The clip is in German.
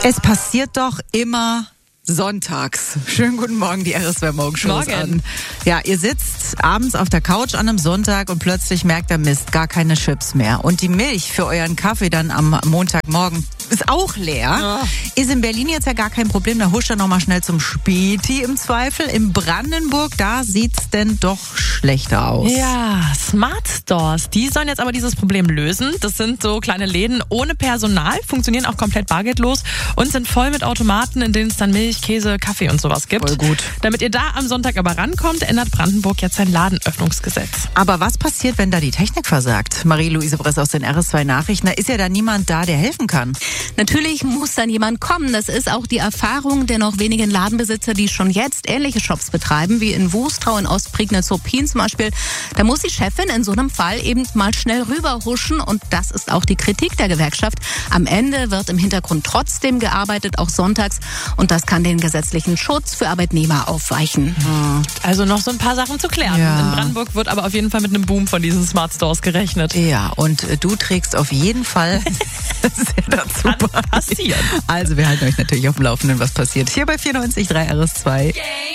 Es passiert doch immer sonntags. Schönen guten Morgen, die RSW Morgenshow ist an. Ja, ihr sitzt abends auf der Couch an einem Sonntag und plötzlich merkt ihr, Mist, gar keine Chips mehr. Und die Milch für euren Kaffee dann am Montagmorgen ist auch leer. Ja. Ist in Berlin jetzt ja gar kein Problem. Da huscht er nochmal schnell zum Späti im Zweifel. In Brandenburg, da sieht's denn doch schlechter aus. Ja, Smart Stores, die sollen jetzt aber dieses Problem lösen. Das sind so kleine Läden ohne Personal, funktionieren auch komplett bargeldlos und sind voll mit Automaten, in denen es dann Milch, Käse, Kaffee und sowas gibt. Voll gut. Damit ihr da am Sonntag aber rankommt, ändert Brandenburg jetzt sein Ladenöffnungsgesetz. Aber was passiert, wenn da die Technik versagt? Marie-Louise Bress aus den RS2 Nachrichten. Da ist ja da niemand da, der helfen kann. Natürlich muss dann jemand kommen. Das ist auch die Erfahrung der noch wenigen Ladenbesitzer, die schon jetzt ähnliche Shops betreiben, wie in Wustrau in Ostprignitz-Ruppin zum Beispiel. Da muss die Chefin in so einem Fall eben mal schnell rüberhuschen und das ist auch die Kritik der Gewerkschaft. Am Ende wird im Hintergrund trotzdem gearbeitet, auch sonntags, und das kann den gesetzlichen Schutz für Arbeitnehmer aufweichen. Also noch so ein paar Sachen zu klären. Ja. In Brandenburg wird aber auf jeden Fall mit einem Boom von diesen Smart Stores gerechnet. Ja, und du trägst auf jeden Fall sehr dazu bei. Passieren. Also wir halten euch natürlich auf dem Laufenden, was passiert. Hier bei 94.3 RS2.